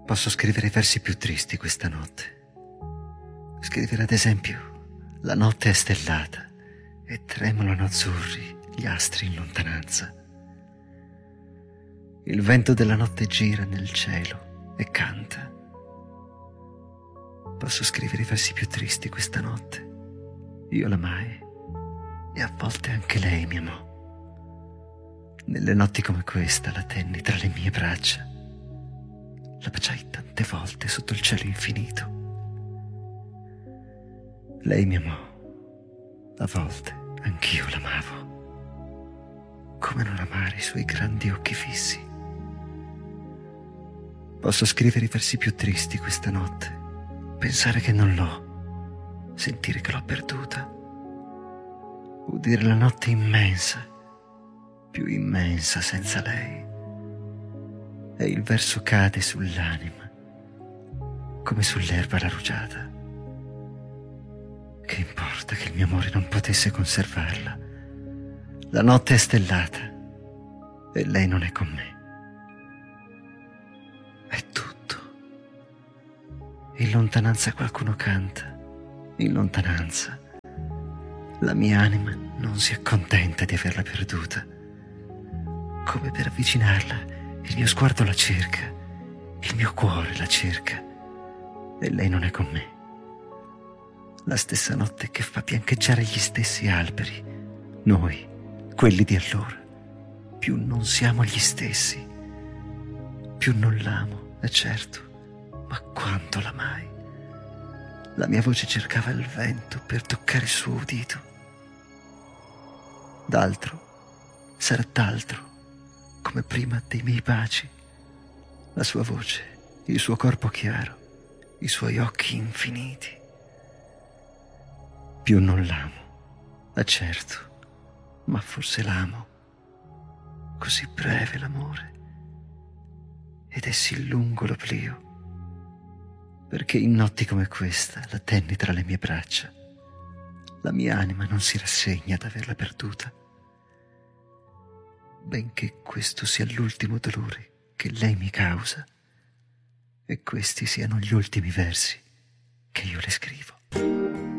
Posso scrivere i versi più tristi questa notte. Scrivere ad esempio: la notte è stellata e tremolano azzurri gli astri in lontananza. Il vento della notte gira nel cielo e canta. Posso scrivere i versi più tristi questa notte. Io l'amai e a volte anche lei mi amò. Nelle notti come questa la tenni tra le mie braccia. La baciai tante volte sotto il cielo infinito. Lei mi amò, a volte anch'io l'amavo. Come non amare i suoi grandi occhi fissi? Posso scrivere i versi più tristi questa notte, pensare che non l'ho, sentire che l'ho perduta, udire la notte immensa, più immensa senza lei. E il verso cade sull'anima, come sull'erba la rugiada. Che importa che il mio amore non potesse conservarla? La notte è stellata e lei non è con me. È tutto. In lontananza qualcuno canta, in lontananza. La mia anima non si accontenta di averla perduta. Come per avvicinarla, il mio sguardo la cerca, il mio cuore la cerca, e lei non è con me. La stessa notte che fa biancheggiare gli stessi alberi, noi, quelli di allora, più non siamo gli stessi, più non l'amo, è certo, ma quanto l'amai. La mia voce cercava il vento per toccare il suo udito. D'altro, sarà d'altro, come prima dei miei baci, la sua voce, il suo corpo chiaro, i suoi occhi infiniti. Più non l'amo, è certo, ma forse l'amo. Così breve l'amore, ed è sì lungo l'oblio, perché in notti come questa la tenni tra le mie braccia. La mia anima non si rassegna ad averla perduta, benché questo sia l'ultimo dolore che lei mi causa, e questi siano gli ultimi versi che io le scrivo.